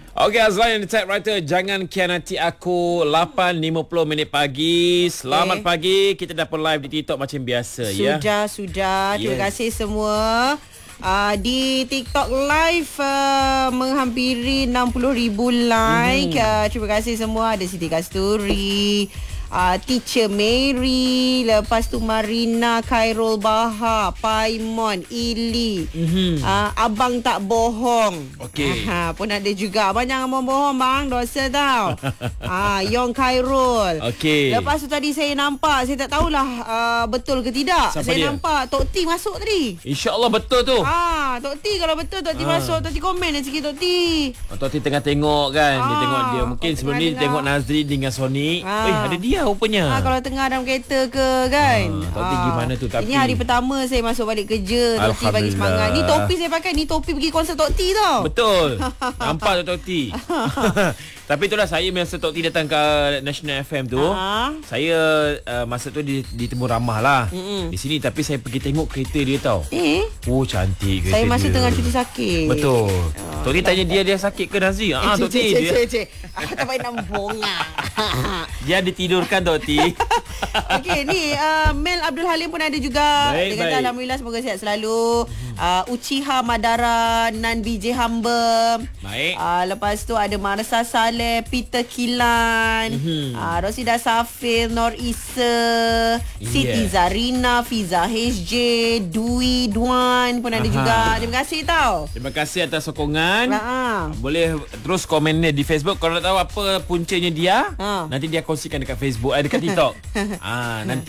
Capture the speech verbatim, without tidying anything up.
Okey, Azlan yang typewriter, jangan khianati aku. Lapan lima puluh minit pagi. Selamat okay. pagi. Kita dah pun live di TikTok macam biasa. Sudah, ya. sudah. Yes. Terima kasih semua. Uh, di TikTok live uh, menghampiri enam puluh ribu like. Mm-hmm. Uh, terima kasih semua. Ada Siti Kasturi, uh, Teacher Mary, lepas tu Marina, Khairul Bahar, Paimon, Ili, mm-hmm. uh, Abang Tak Bohong. Okey. Uh, pun ada juga. Abang jangan bohong bang, dosa tau. uh, Yong Khairul. Okey. Lepas tu tadi saya nampak, saya tak tahulah uh, betul ke tidak. Siapa saya dia? nampak Tok T masuk tadi. InsyaAllah betul tu. Ah, Tok T kalau betul Tok T ah. masuk, Tok T komen dan sikit Tok T. Oh, Tok T tengah tengok kan. Ah. Dia tengok dia. Mungkin oh, sebelum ni dia tengok Nazri dengan Sonic. Ah. Eh, ada dia rupanya. Ah, kalau tengah dalam kereta ke kan. Ah, Tok T ah. gimana tu tapi. Ini hari pertama saya masuk balik kerja. Tok T bagi semangat. Ni topi saya pakai, ni topi pergi konsert Tok T tau. Betul. Nampak tu Tok T. Tapi itulah saya masa Tok T datang ke National F M tu. Ah. Saya uh, masa tu di, di Temu Ramah lah. Mm-mm. Di sini tapi saya pergi tengok kereta dia tau. Eh? Oh, cantik kereta saya dia. Saya masa tengah cuti sakit. Betul. Oh, Tok T tanya dia dia sakit ke Nazri? Ah, Tok T dia. Cik, cik, cik. Tak payah nak bongah. Dia ditidurkan Tok T. Okey, ni uh, Mel Abdul Halim pun ada juga. Baik, dia kata baik. alhamdulillah semoga sihat selalu. Uh, Uchiha Madara, Nan B J Hamba. Baik. Uh, lepas tu ada Marsa Saleh, Peter Kilan, mm-hmm. uh, Rosida Safir, Nor Isa, Siti yeah. Zarina, Fiza H J, Dwi Duan pun ada Aha. juga. Terima kasih tau. Terima kasih atas sokongan. Ha. Boleh terus komen di Facebook. Kalau nak tahu apa puncanya dia, ha. nanti dia kongsikan dekat Facebook, eh, dekat TikTok. Ah, nanti